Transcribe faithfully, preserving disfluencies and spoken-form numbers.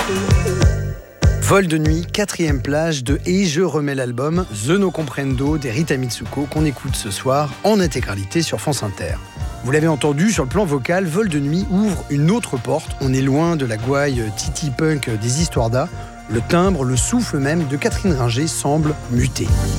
Vol de nuit, quatrième plage de Et je remets l'album The No Comprendo des Rita Mitsuko qu'on écoute ce soir en intégralité sur France Inter. Vous l'avez entendu, sur le plan vocal, Vol de nuit ouvre une autre porte. On est loin de la gouaille titi punk des histoires d'A. Le timbre, le souffle même de Catherine Ringer semble muter.